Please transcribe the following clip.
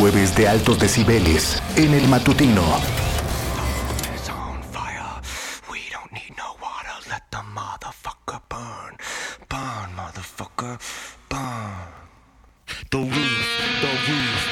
jueves de altos decibeles en el matutino. It's on fire. We don't need no water. Let the motherfucker burn. Burn, motherfucker. Burn. The roof, the roof.